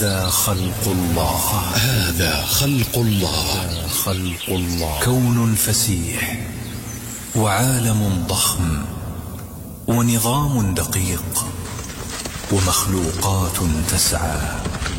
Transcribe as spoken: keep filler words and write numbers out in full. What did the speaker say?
هذا خلق الله. هذا خلق الله. هذا خلق الله. كون فسيح وعالم ضخم ونظام دقيق ومخلوقات تسعى